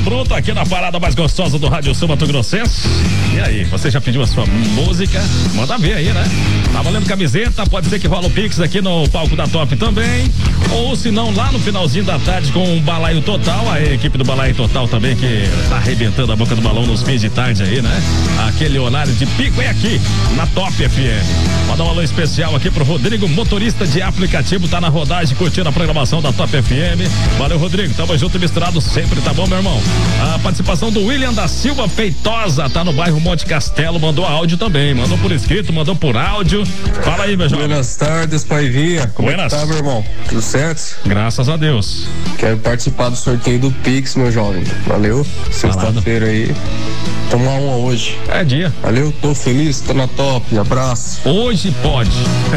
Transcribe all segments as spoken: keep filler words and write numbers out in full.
Bruto aqui na parada mais gostosa do Rádio Sul Mato Grossense. E aí, você já pediu a sua música? Manda ver aí, né? Tá valendo camiseta, pode ser que rola o Pix aqui no palco da Top também. Ou se não, lá no finalzinho da tarde com o Balaio Total, a equipe do Balaio Total também que tá arrebentando a boca do balão nos fins de tarde aí, né? Aquele horário de pico é aqui, na Top F M. Manda um alô especial aqui pro Rodrigo, motorista de aplicativo, tá na rodagem, curtindo a programação da Top F M. Valeu, Rodrigo, tamo junto e misturado sempre, tá bom, meu irmão? A participação do William da Silva Feitosa, tá no bairro Monte Castelo, mandou áudio também, mandou por escrito, mandou por áudio. Fala aí, meu jovem. Buenas tardes, Paivinha. Como Buenas. é que tá, meu irmão? Tudo certo? Graças a Deus. Quero participar do sorteio do Pix, meu jovem. Valeu? Sexta-feira aí. Tomar uma hoje. É dia. Valeu, tô feliz, tô na Top, abraço. Hoje pode.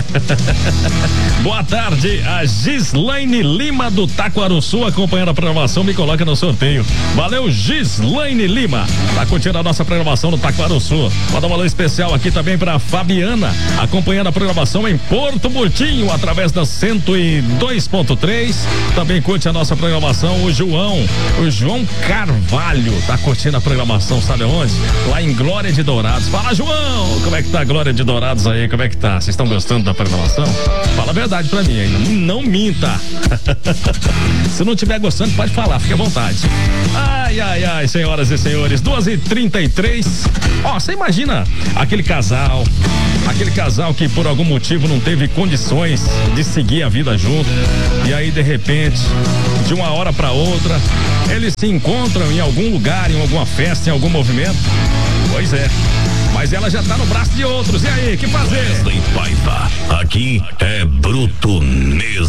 Boa tarde, a Gislaine Lima do Taquaruçu acompanhando a programação, me coloca no sorteio. Valeu, Gislaine Lima. Tá curtindo a nossa programação no Taquaruçu. Manda um alô especial aqui também pra Fabiana, acompanhando a programação em Porto Murtinho, através da cento e dois ponto três. Também curte a nossa programação o João, o João Carvalho, tá curtindo a programação, sabe onde? Lá em Glória de Dourados. Fala, João, como é que tá a Glória de Dourados aí? Como é que tá? Vocês estão gostando da programação? Fala a verdade pra mim ainda, não minta. Se não estiver gostando, pode falar, fique à vontade. Ai, ai, ai, senhoras e senhores, duas e trinta e três. Ó, você imagina aquele casal, aquele casal que por algum motivo não teve condições de seguir a vida junto, e aí de repente, de uma hora pra outra, eles se encontram em algum lugar, em alguma festa, em algum movimento. Pois é, mas ela já tá no braço de outros. E aí, que fazer? Wesley Paiva, aqui é bruto mesmo.